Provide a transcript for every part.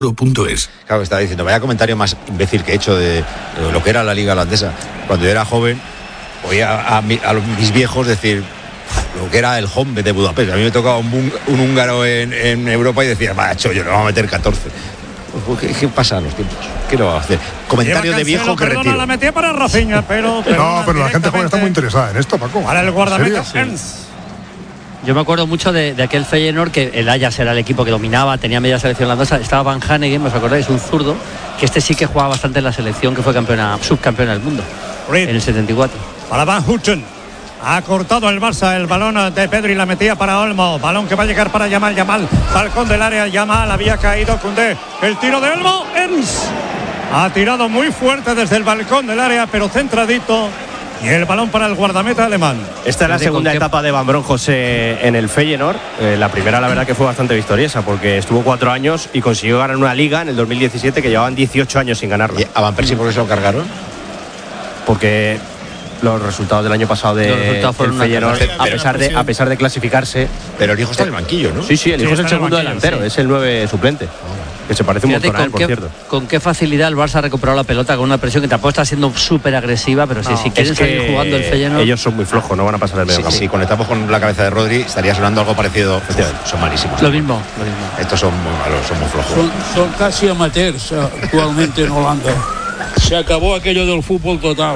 Claro, estaba diciendo, vaya comentario más imbécil que he hecho de lo que era la liga holandesa. Cuando yo era joven, oía a mis viejos decir lo que era el Honvéd de Budapest. A mí me tocaba un húngaro en Europa y decía, macho, yo le vamos a meter 14. ¿Qué pasa en los tiempos? ¿Qué lo va a hacer? Comentario de viejo que retiro. La metía para Rafinha, pero la gente joven está muy interesada en esto, Paco. Para el guardameta Ernst. Yo me acuerdo mucho de aquel Feyenoord, que el Ajax era el equipo que dominaba, tenía media selección holandesa. Estaba Van Hanegem, ¿os acordáis? Un zurdo, que este sí que jugaba bastante en la selección, que fue subcampeona del mundo en el 74. Para Van Houten. Ha cortado el Barça el balón de Pedri, la metía para Olmo. Balón que va a llegar para Yamal. Balcón del área, Yamal, había caído Koundé. El tiro de Olmo, Ernst. Ha tirado muy fuerte desde el balcón del área, pero centradito. Y el balón para el guardameta alemán. Esta es la segunda etapa de Van Bronckhorst en el Feyenoord. La primera, la verdad, que fue bastante victoriosa, porque estuvo 4 años y consiguió ganar una liga en el 2017 que llevaban 18 años sin ganarla. ¿Y a Van Persie por qué se lo cargaron? Porque los resultados del año pasado del Feyenoord, a pesar de clasificarse. Pero el hijo está en el banquillo, ¿no? Sí, el hijo es el segundo delantero, es el 9 suplente. Que se parece un montón a él, por cierto. Con qué facilidad el Barça ha recuperado la pelota con una presión que tampoco está siendo súper agresiva, pero si quieren seguir jugando el Feyenoord. Ellos son muy flojos, no van a pasar el medio campo. Si conectamos con la cabeza de Rodri, estaría sonando algo parecido. Son malísimos. Lo mismo. Estos son muy malos, son muy flojos. Son casi amateurs actualmente en Holanda. Se acabó aquello del fútbol total.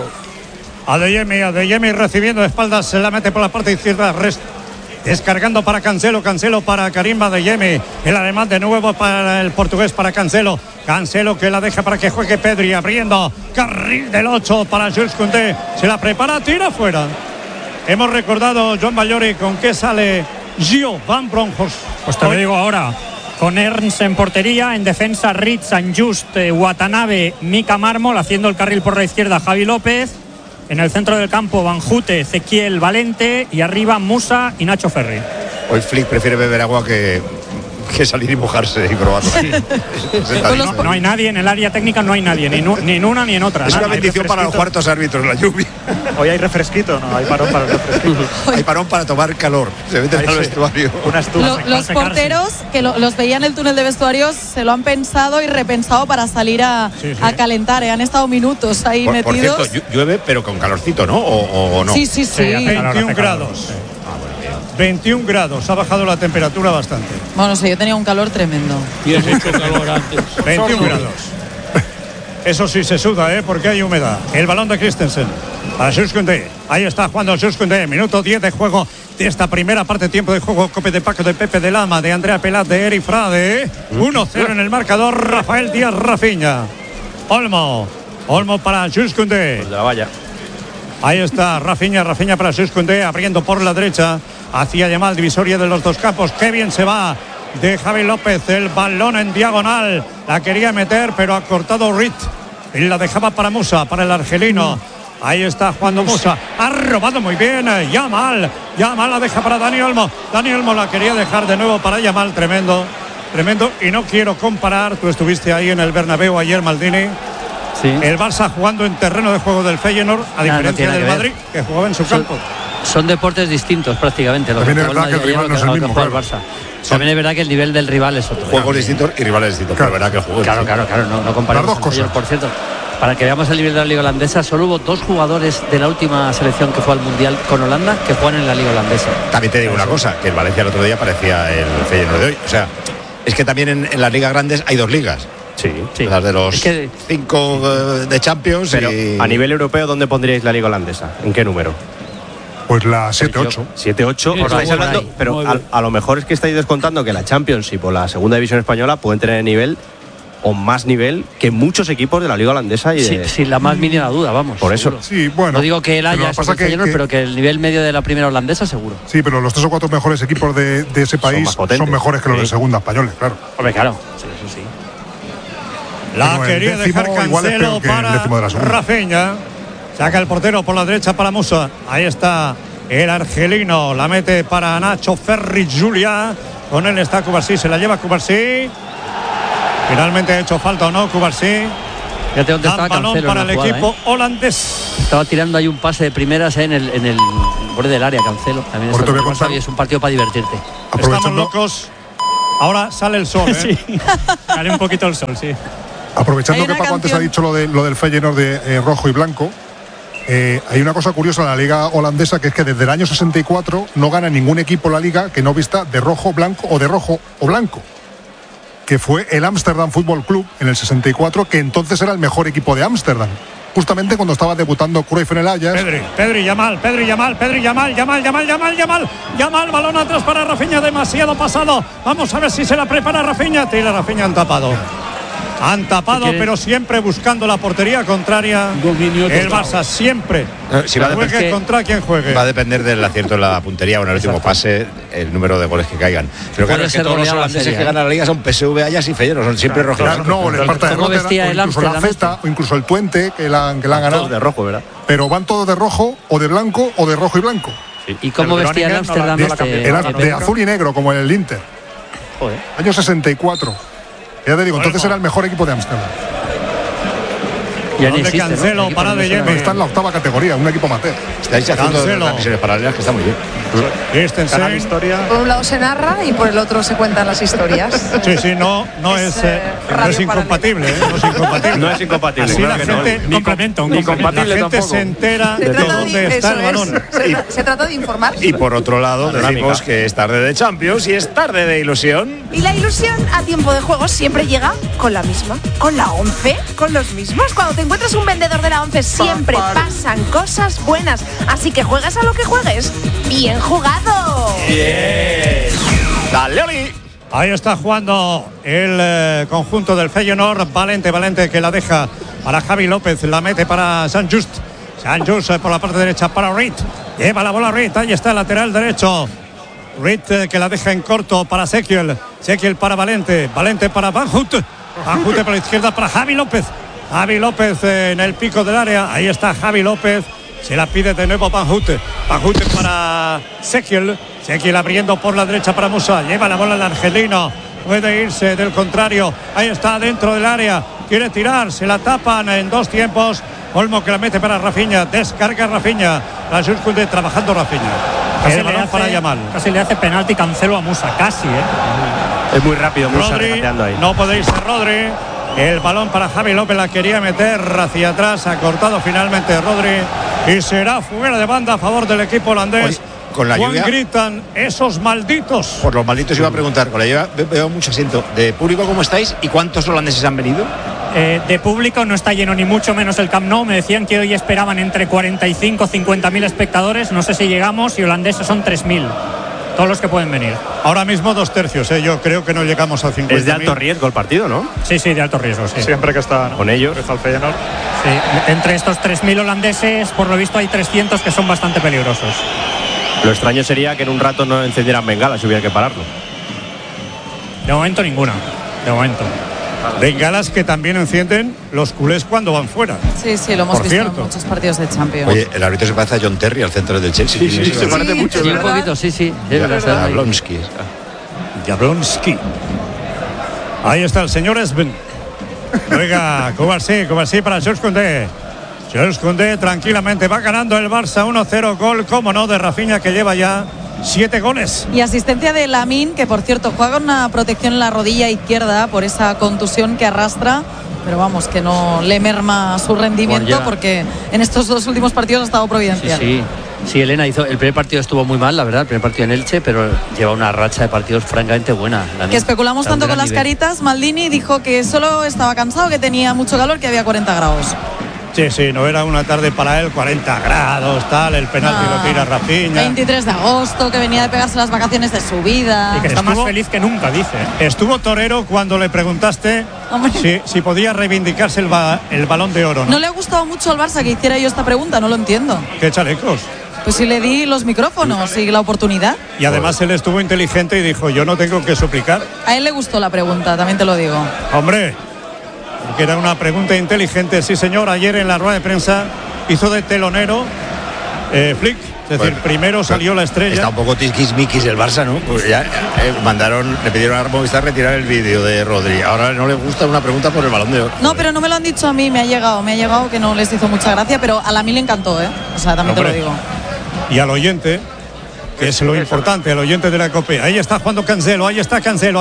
Adeyemi recibiendo de espaldas, se la mete por la parte izquierda, descargando para Cancelo para Karim Adeyemi, el alemán de nuevo para el portugués, para Cancelo que la deja para que juegue Pedri, abriendo carril del 8 para Jules Koundé, se la prepara, tira fuera. Hemos recordado, Joan Ballori, con qué sale Gio Van Bronckhorst. Pues te lo digo ahora, con Ernst en portería, en defensa Ritz, San Just, Watanabe, Mika Mármol, haciendo el carril por la izquierda Javi López. En el centro del campo, Van Houten, Ezequiel Valente, y arriba Musa y Nacho Ferri. Hoy Flick prefiere beber agua que salir y mojarse y probarlo. No hay nadie en el área técnica, no hay nadie, ni en una ni en otra. Es una bendición para los cuartos árbitros, la lluvia. Hoy hay refresquito, ¿no? Hay parón para el refresquito. Hay parón para tomar calor. Se meten al vestuario. Los porteros que los veían en el túnel de vestuarios se lo han pensado y repensado para salir a calentar. Han estado minutos ahí metidos. Por cierto, llueve, pero con calorcito, ¿no? ¿O no? Sí. 21 grados. 21 grados, ha bajado la temperatura bastante. Bueno, no sé, yo tenía un calor tremendo. Y has hecho calor antes. 21 grados. Eso sí se suda, porque hay humedad. El balón de Christensen para Jules Koundé. Ahí está jugando Jules Koundé. Minuto 10 de juego de esta primera parte. Tiempo de juego. Cope de Paco, de Pepe de Lama, de Andrea Pelat, de Eri Frade. 1-0 en el marcador. Rafael Díaz Rafinha. Olmo para Jules Koundé. Pues de la valla. Ahí está Rafinha para Jules Koundé, abriendo por la derecha hacia Yamal, divisoria de los dos campos. Qué bien se va de Javi López, el balón en diagonal, la quería meter pero ha cortado Rit y la dejaba para Musa, para el argelino. Ahí está jugando Musa, ha robado muy bien Yamal la deja para Dani Olmo la quería dejar de nuevo para Yamal. Tremendo, y no quiero comparar, tú estuviste ahí en el Bernabéu ayer, Maldini. Sí. El Barça jugando en terreno de juego del Feyenoord, a diferencia del Madrid, que jugaba en su campo. Son deportes distintos prácticamente. También es verdad que el rival no es el mismo. El Barça. También es verdad que el nivel del rival es otro. Juegos distintos y rivales distintos. Claro, verdad que el juego claro, no comparamos. Las dos cosas. Por cierto, para que veamos el nivel de la Liga Holandesa, solo hubo 2 jugadores de la última selección que fue al Mundial con Holanda que juegan en la Liga Holandesa. También te digo una cosa, que el Valencia el otro día parecía el Feyenoord de hoy. O sea, es que también en las ligas grandes hay 2 ligas. Sí. Las de los 5 de Champions. Pero a nivel europeo, ¿dónde pondríais la Liga Holandesa? ¿En qué número? Pues la 7-8. 7-8, estáis hablando, pero a lo mejor es que estáis descontando que la Championship o la segunda división española pueden tener nivel o más nivel que muchos equipos de la Liga Holandesa. Sin la más mínima duda, vamos. Por eso. Seguro. Sí, bueno. No digo que él haya pero que el nivel medio de la primera holandesa, seguro. Sí, pero los 3 o 4 mejores equipos de ese país son mejores que los de segunda españoles, claro. Hombre, claro. Sí, eso sí. La quería dejar Cancelo para Rafinha. Saca el portero por la derecha para Musa. Ahí está el argelino. La mete para Nacho Ferri Julia. Con él está Cubarsí. Se la lleva Cubarsí. Finalmente ha hecho falta o no Cubarsí. Fíjate dónde estaba balón Cancelo para el equipo holandés. Estaba tirando ahí un pase de primeras en el borde del área. Cancelo también es un partido para divertirte. Estamos locos. Ahora sale el sol, ¿eh? Sí, sale un poquito el sol, sí. Aprovechando que Paco antes ha dicho lo del Feyenoord de rojo y blanco, hay una cosa curiosa en la liga holandesa, que es que desde el año 64 no gana ningún equipo la liga que no vista de rojo, blanco o de rojo o blanco, que fue el Amsterdam Fútbol Club en el 64, que entonces era el mejor equipo de Ámsterdam, justamente cuando estaba debutando Cruyff en el Ajax. Pedri, Yamal, balón atrás para Rafinha, demasiado pasado. Vamos a ver si se la prepara Rafinha. Tira Rafinha, han tapado, pero siempre buscando la portería contraria. El Barça siempre. Si va a juegue contra quien juegue. Va a depender del acierto en la puntería o en el último pase, el número de goles que caigan. Pero claro, es que todos los holandeses que ganan la liga son PSV, Ajax y Feyenoord, son siempre rojos. Claro, no, el Sparta de Rotterdam, incluso la Zeta, o incluso el Twente, que la han ganado. Todos de rojo, ¿verdad? Pero van todos de rojo, o de blanco, o de rojo y blanco. Sí. ¿Y cómo vestía el Amsterdam? De azul y negro, como en el Inter. Joder. Año 64. Ya te digo, entonces era el mejor equipo de Ámsterdam. Ya ni existe, Cancelo, ¿no? Para de Yemen. Está en la octava categoría, un equipo amateur. Estáis haciendo transmisiones paralelas que está muy bien. Canal Historia. Por un lado se narra y por el otro se cuentan las historias. Sí, no es incompatible, no es incompatible. No es incompatible. Así la gente la gente se entera de dónde está el balón. Se trata de informar. Y por otro lado, decimos que es tarde de Champions y es tarde de ilusión. Y la ilusión a tiempo de juego siempre llega con la misma, con la 11, con los mismos. Cuando te encuentras un vendedor de la 11 siempre pasan cosas buenas. Así que juegas a lo que juegues. ¡Bien jugado! ¡Bien! ¡Dale, Oli! Ahí está jugando el conjunto del Feyenoord. Valente que la deja para Javi López. La mete para Sant Just por la parte derecha para Reed. Lleva la bola Reed. Ahí está el lateral derecho. Reed que la deja en corto para Sekiel para Valente para Van Hout por la izquierda para Javi López en el pico del área. Ahí está Javi López, se la pide de nuevo Van Hout para Sekiel abriendo por la derecha para Musa. Lleva la bola el argelino, puede irse del contrario. Ahí está dentro del área, quiere tirar, se la tapan en dos tiempos. Olmo que la mete para Rafinha, descarga Rafinha, la Jules Koundé trabajando Rafinha. El balón para Yamal. Casi le hace penalti Cancelo a Musa, casi, Es muy rápido Musa regateando ahí. No puede irse Rodri. El balón para Javi López, la quería meter hacia atrás, ha cortado finalmente Rodri y será fuera de banda a favor del equipo holandés. Con la lluvia gritan esos malditos. Por los malditos iba a preguntar, con la lluvia veo mucho asiento. ¿De público cómo estáis y cuántos holandeses han venido? De público no está lleno ni mucho menos el Camp Nou. Me decían que hoy esperaban entre 45 y 50.000 espectadores. No sé si llegamos, y holandeses son 3.000. Todos los que pueden venir. Ahora mismo 2/3, yo creo que no llegamos a 50.000. Es de alto riesgo el partido, ¿no? Sí, de alto riesgo, sí. Siempre que está con ellos. Está el Feyenoord. Sí, entre estos 3.000 holandeses, por lo visto hay 300 que son bastante peligrosos. Lo extraño sería que en un rato no encendieran bengalas si hubiera que pararlo. De momento ninguna, de momento. Bengalas que también encienden los culés cuando van fuera. Sí, lo hemos visto en muchos partidos de Champions. Oye, el árbitro se parece a John Terry, al centro del Chelsea. Sí, se parece mucho. Sí, un poquito, sí. Jablonski. Ahí está el señor Esben. Oiga, Cubarsí para Jules Koundé. Jules Koundé tranquilamente va ganando el Barça 1-0. Gol, cómo no, de Rafinha, que lleva ya 7 goles. Y asistencia de Lamine, que por cierto juega con una protección en la rodilla izquierda por esa contusión que arrastra, pero vamos, que no le merma su rendimiento, porque en estos dos últimos partidos ha estado providencial. Sí, Elena hizo. El primer partido estuvo muy mal, la verdad, el primer partido en Elche, pero lleva una racha de partidos francamente buena. Que especulamos tanto con las caritas. Maldini dijo que solo estaba cansado, que tenía mucho calor, que había 40 grados. Sí, no era una tarde para él, 40 grados, tal, el penalti lo tira Rafinha. 23 de agosto, que venía de pegarse las vacaciones de su vida. Y que está más feliz que nunca, dice. Estuvo Torero cuando le preguntaste si podía reivindicarse el Balón de Oro, ¿no? No le ha gustado mucho al Barça que hiciera yo esta pregunta, no lo entiendo. ¿Qué chalecos? Pues sí le di los micrófonos y la oportunidad. Y además él estuvo inteligente y dijo, yo no tengo que suplicar. A él le gustó la pregunta, también te lo digo. Hombre, que era una pregunta inteligente. Sí, señor, ayer en la rueda de prensa hizo de telonero Flick. Es decir, primero salió la estrella. Está un poco tiquismiquis el Barça, ¿no? Pues ya le pidieron a Movistar retirar el vídeo de Rodri. Ahora no le gusta una pregunta por el Balón de Oro. No, pero no me lo han dicho a mí, me ha llegado que no les hizo mucha gracia, pero a la mí le encantó, O sea, también te lo digo. Y al oyente, que es lo importante, el oyente de la COPE. Ahí está jugando Cancelo, ahí está Cancelo.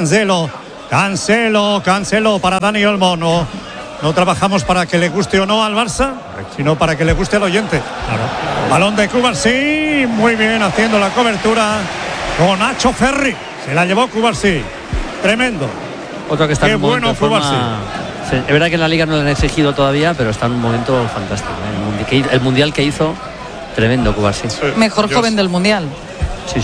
Cancelo para Dani Olmo. No trabajamos para que le guste o no al Barça, sino para que le guste al oyente. Claro. Balón de Cubarsí, muy bien haciendo la cobertura con Nacho Ferri. Se la llevó Cubarsí. Tremendo. Otro que está Qué en un bueno Cubarsí. Sí, es verdad que en la Liga no le han exigido todavía, pero está en un momento fantástico. El mundial que hizo, tremendo Cubarsí. Mejor joven del mundial. Sí.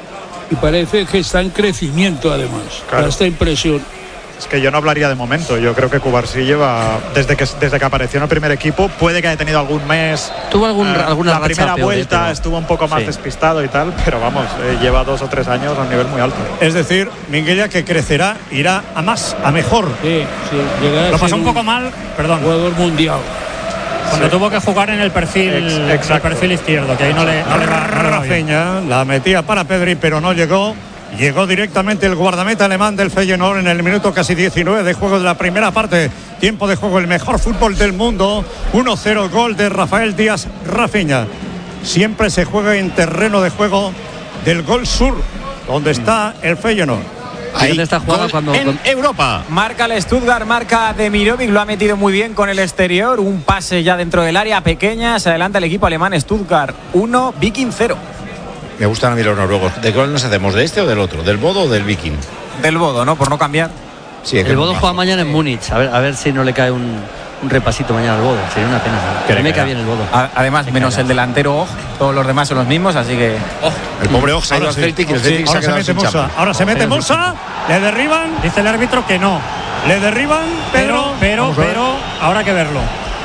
Y parece que está en crecimiento además. Claro. Da esta impresión. Es que yo no hablaría de momento. Yo creo que Cubarsí lleva, desde que apareció en el primer equipo, puede que haya tenido algún mes. Tuvo alguna la primera peor, vuelta pero estuvo un poco más despistado y tal, pero vamos, lleva 2 o 3 años a un nivel muy alto. Es decir, Minguella, que crecerá, irá a más, a mejor. Sí, llegará Lo a pasó ser un poco mal, perdón, jugador mundial. cuando tuvo que jugar en el perfil izquierdo, que ahí no le va bien. Rafinha la metía para Pedri, pero no llegó. Llegó directamente el guardameta alemán del Feyenoord en el minuto casi 19 de juego de la primera parte. Tiempo de juego, el mejor fútbol del mundo. 1-0, gol de Rafael Díaz Rafinha. Siempre se juega en terreno de juego del Gol Sur, donde está el Feyenoord. Ahí está jugando cuando en Europa. Marca el Stuttgart, marca Demirovic, lo ha metido muy bien con el exterior. Un pase ya dentro del área pequeña. Se adelanta el equipo alemán. Stuttgart 1, Viking 0. Me gustan a mí los noruegos. ¿De cuál nos hacemos? ¿De este o del otro? ¿Del Bodo o del Viking? Del Bodo, ¿no? Por no cambiar. Sí, el Bodo juega mañana en Múnich. A ver si no le cae un repasito mañana al Bodo. Sería una pena. Que me cae bien el Bodo. Además, menos el delantero, todos los demás son los mismos, así que. El pobre Oj se ha ido al Celtic y el Celtic se ha quedado sin chapa. Ahora se mete Musa, le derriban. Dice el árbitro que no. Le derriban, pero ahora hay que verlo.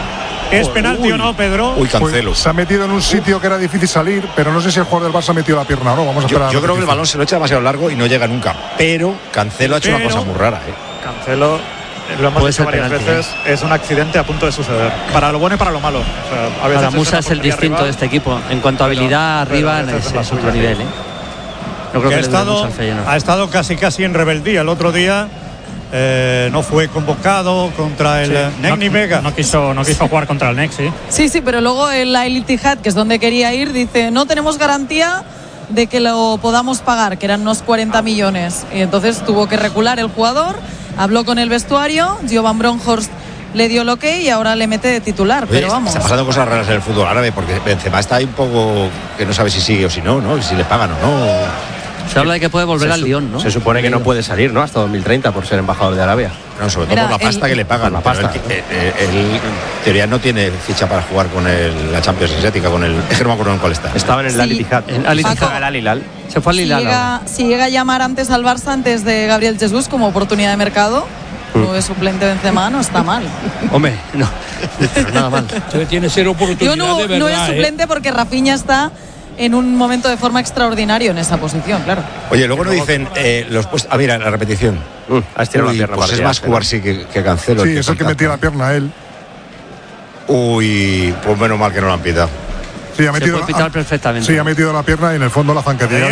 ¿Es penalti o no, Pedro? Uy, Cancelo. Pues se ha metido en un sitio que era difícil salir, pero no sé si el jugador del Barça ha metido la pierna o no. Vamos a esperar. Yo creo que el balón se lo echa demasiado largo y no llega nunca. Pero Cancelo ha hecho una cosa muy rara. Cancelo, lo hemos dicho varias veces, es un accidente a punto de suceder. Para lo bueno y para lo malo. O sea, a veces para Musa es el distinto de este equipo. En cuanto a habilidad arriba es otro nivel. No creo que ha estado casi en rebeldía el otro día. No fue convocado contra el Negni Vega. No quiso jugar contra el Nex, sí. Sí, pero luego el Al Ittihad, que es donde quería ir, dice, no tenemos garantía de que lo podamos pagar, que eran unos 40 millones. Y entonces tuvo que recular el jugador, habló con el vestuario, Jovan Bronkhorst le dio el ok y ahora le mete de titular. Oye, pero vamos. Está pasando cosas raras en el fútbol árabe, porque Benzema está ahí un poco que no sabe si sigue o si no, si le pagan o no. Se habla de que puede volver al Lyon, ¿no? Se supone que no puede salir, ¿no? Hasta 2030 por ser embajador de Arabia. No, sobre todo por la pasta que le pagan. La pasta. Él, en teoría, no tiene ficha para jugar con la Champions Asiática, con el. Es que no me acuerdo en cuál está. Estaba en el Al Ittihad. Al Hilal. Se fue al Hilal. Si llega a llamar antes al Barça, antes de Gabriel Jesús, como oportunidad de mercado, de suplente de Benzema, no está mal. Hombre, no. Nada mal. Tiene ser oportunidad de verdad. No es suplente porque Rafinha está en un momento de forma extraordinario en esa posición, claro. Oye, luego nos dicen los puestos. Mira, la repetición. Ha estirado la pierna. Pues es más Cubarsí que Cancelo. Sí, es el que metía la pierna a él. Uy, pues menos mal que no lo han pitado. Sí, ha metido. Se puede pitar perfectamente. Sí, ha metido la pierna y en el fondo la zancadilla.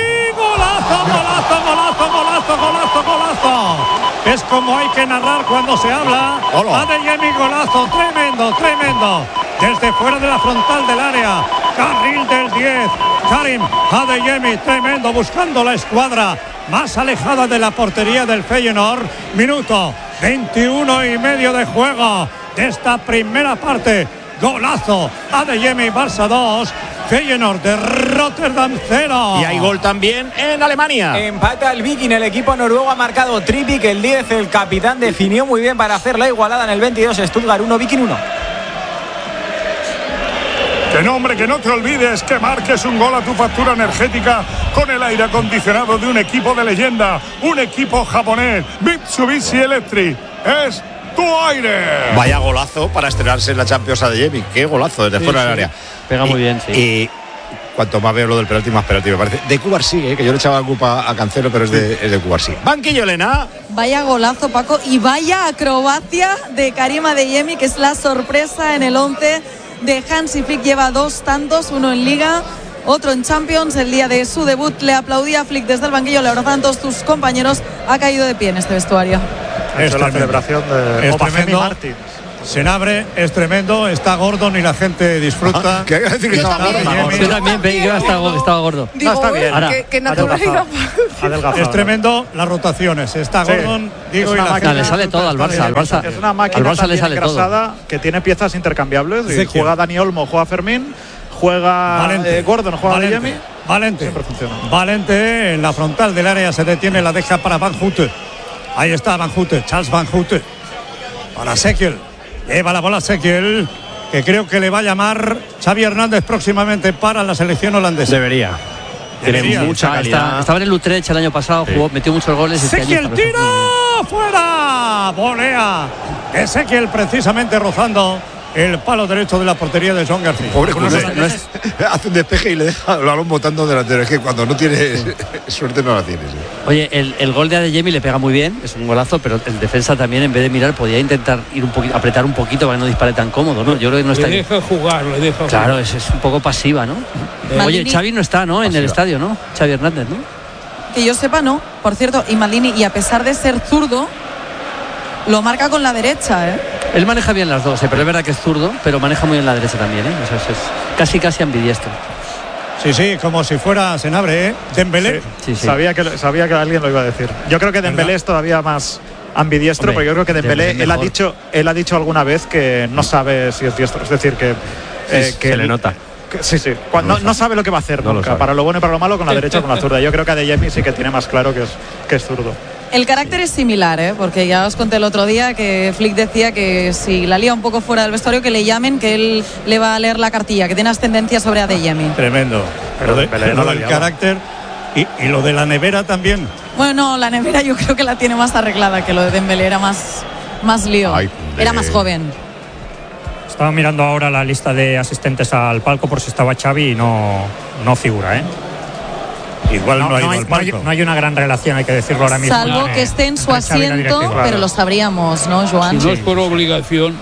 ¡Golazo! Es como hay que narrar cuando se habla. Adeyemi, golazo, tremendo. Desde fuera de la frontal del área, carril del 10, Karim Adeyemi, tremendo, buscando la escuadra más alejada de la portería del Feyenoord. Minuto 21 y medio de juego de esta primera parte. Golazo, Adeyemi, Barça 2, Feyenoord de Rotterdam 0. Y hay gol también en Alemania. Empata el Viking, el equipo noruego ha marcado Trippic, el 10, el capitán definió muy bien para hacer la igualada en el 22, Stuttgart 1, Viking 1. Que no, hombre, que no te olvides que marques un gol a tu factura energética con el aire acondicionado de un equipo de leyenda, un equipo japonés, Mitsubishi Electric. Es tu aire. Vaya golazo para estrenarse en la Champions Adeyemi. Qué golazo desde fuera del área. Pega muy bien, sí. Y cuanto más veo lo del penalti, más penalti me parece. De Cubarsí, que yo le echaba la culpa a Cancelo, pero es de Cubarsí. Banquillo, Elena. Vaya golazo, Paco, y vaya acrobacia de Karim Adeyemi, que es la sorpresa en el 11 de Hansi Flick. Lleva 2 tantos, uno en Liga, otro en Champions. El día de su debut le aplaudía a Flick desde el banquillo, le abrazaban todos tus compañeros. Ha caído de pie en este vestuario. Es la celebración de Obafemi Martins. Senabre es tremendo, está Gordon y la gente disfruta. ¿Qué hay que decir que estaba gordo? Yo también veí que estaba gordo. Digo, está bien. Ahora, que naturalidad. Es tremendo las rotaciones. Está Gordon, digo, y la gente. Le sale todo al Barça. Es una máquina al Barça le sale engrasada que tiene piezas intercambiables. Sí, juega Dani Olmo, juega Fermín, juega Gordon, juega Adeyemi. Valente en la frontal del área se detiene, la deja para Van Houte. Ahí está Van Houte, Charles Van Houte. Para Sekiel. Lleva la bola Sekiel, que creo que le va a llamar Xavi Hernández próximamente para la selección holandesa. Debería. Tiene mucha calidad. Estaba en el Utrecht el año pasado, jugó, metió muchos goles. Sekiel tira fuera, volea. Ezequiel precisamente rozando el palo derecho de la portería de Joan García. Pobre hace un despeje y le deja el balón botando delantero. Es que cuando no tienes suerte no la tienes. Oye, el gol de Adeyemi le pega muy bien, es un golazo, pero el defensa también, en vez de mirar, podía intentar ir un poquito, apretar un poquito para que no dispare tan cómodo, ¿no? Yo creo que no está. Le deja jugar. Claro, es un poco pasiva, ¿no? Oye, Xavi no está, ¿no? En el estadio, ¿no? Xavi Hernández, ¿no? Que yo sepa, no. Por cierto, y Maldini, y a pesar de ser zurdo, lo marca con la derecha, ¿eh? Él maneja bien las dos, pero es verdad que es zurdo, pero maneja muy bien la derecha también, ¿eh? O sea, es casi ambidiestro. Sí, como si fuera Senabre, ¿eh? Dembélé. Sí. Sabía que alguien lo iba a decir. Yo creo que Dembélé es todavía más ambidiestro, porque yo creo que Dembélé, él ha dicho alguna vez que no sabe si es diestro. Es decir, que se le nota. Sí. No sabe lo que va a hacer nunca, para lo bueno y para lo malo, con la derecha o con la zurda. Yo creo que Adeyemi sí que tiene más claro que es zurdo. El carácter es similar, porque ya os conté el otro día que Flick decía que si la lía un poco fuera del vestuario, que le llamen, que él le va a leer la cartilla, que tiene ascendencia sobre Adeyemi. Tremendo. Pero el carácter y lo de la nevera también. Bueno, la nevera yo creo que la tiene más arreglada, que lo de Dembélé era más lío. Era más joven. Estaba mirando ahora la lista de asistentes al palco por si estaba Xavi y no figura, ¿eh? Igual no hay una gran relación, hay que decirlo ahora mismo. Salvo que esté en su asiento, pero lo sabríamos, ¿no, Joan? Si no es por obligación.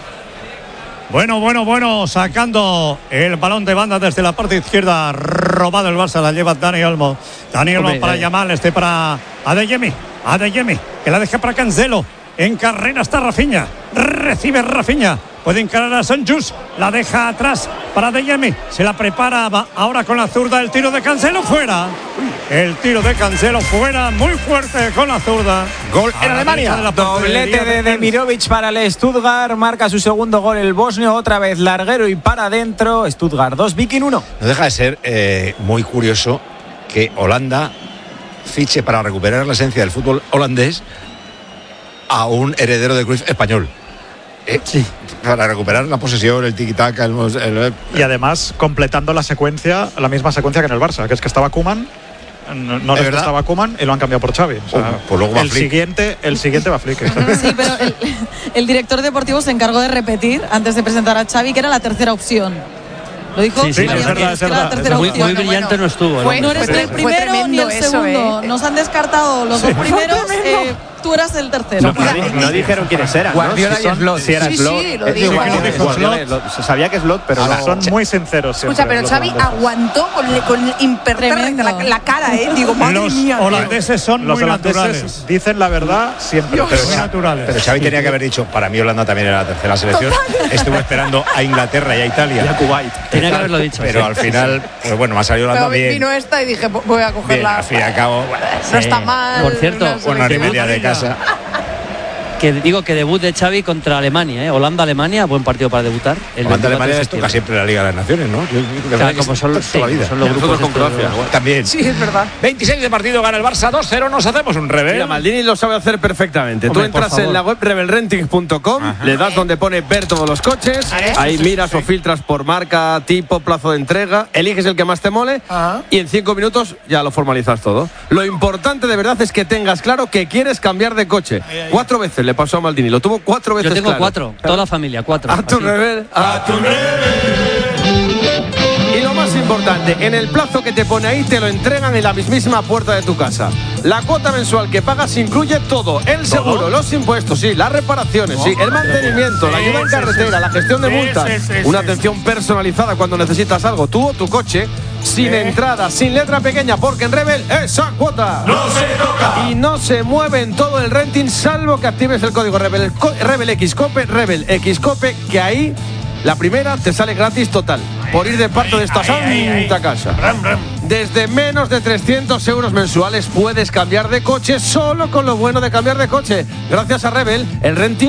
Bueno, sacando el balón de banda desde la parte izquierda, robado el Barça, la lleva Dani Olmo. Dani Olmo para Yamal, para Adeyemi, que la deja para Cancelo. En carrera está Rafinha, recibe Rafinha. Puede encarar a Sanjus, la deja atrás para Adeyemi, se la prepara ahora con la zurda, el tiro de Cancelo fuera. El tiro de Cancelo fuera, muy fuerte con la zurda. Gol en Alemania. Doblete de Demirovic para el Stuttgart, marca su segundo gol el bosnio, otra vez larguero y para adentro. Stuttgart 2, Viking 1. No deja de ser muy curioso que Holanda fiche para recuperar la esencia del fútbol holandés a un heredero de Cruyff español. Sí. Para recuperar la posesión, el tiki-taka, y además completando la misma secuencia que en el Barça, que es que estaba Koeman, no les gustaba Koeman y lo han cambiado por Xavi. O sea, pues luego el siguiente va Flick. Sí, pero el director deportivo se encargó de repetir antes de presentar a Xavi que era la tercera opción. ¿Lo dijo? Sí, es verdad. Muy brillante no estuvo. No eres el primero ni el segundo. Nos han descartado los dos primeros. Tú eras el tercero. No dijeron quiénes eran. Guardiola y Slot. Si era Slot. Sí, lo dijo. Sabía que Slot, pero son muy sinceros. Escucha, pero Xavi aguantó con impertérrita la cara, Digo, madre mía. Los holandeses son muy naturales. Dicen la verdad siempre. Muy naturales. Pero Xavi tenía que haber dicho, para mí Holanda también era la tercera selección. Estuvo esperando a Inglaterra y a Italia. Y a Kuwait. Tenía que haberlo dicho. Pero al final, pues bueno, me ha salido Holanda bien. Vino esta y dije, voy a cogerla. Al fin y al cabo, no está mal. Por cierto, una hora y media de casa. Que digo que debut de Xavi contra Alemania, Holanda-Alemania, buen partido para debutar. Holanda-Alemania toca siempre la Liga de las Naciones, ¿no? Claro, como son los grupos con Croacia. También. Sí, es verdad. 26 de partido, gana el Barça 2-0, nos hacemos un revés. Mira, Maldini lo sabe hacer perfectamente. Tú entras en la web rebelrenting.com, le das donde pone ver todos los coches, ahí miras o filtras por marca, tipo, plazo de entrega, eliges el que más te mole y en 5 minutos ya lo formalizas todo. Lo importante de verdad es que tengas claro que quieres cambiar de coche. 4 veces le pasó a Maldini, lo tuvo 4 veces. Yo tengo 4, toda la familia, 4. A tu rebel. Y lo más importante, en el plazo que te pone ahí te lo entregan en la mismísima puerta de tu casa. La cuota mensual que pagas incluye todo: el seguro, los impuestos, sí, las reparaciones, sí, el mantenimiento, la ayuda en carretera, la gestión de multas, una atención personalizada cuando necesitas algo, tú o tu coche. sin entrada, sin letra pequeña, porque en Rebel esa cuota no se toca y no se mueve en todo el renting, salvo que actives el código Rebel, Rebel Xcope, que ahí la primera te sale gratis total por ir de parte de esta santa casa. Desde menos de 300 euros mensuales puedes cambiar de coche, solo con lo bueno de cambiar de coche. Gracias a Rebel, el renting